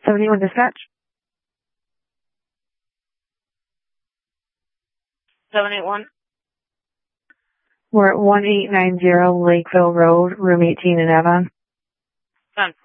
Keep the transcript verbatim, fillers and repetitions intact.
seventy-one dispatch. seven eight one. We're at one eight nine zero Lakeville Road, room eighteen in Avon. Done.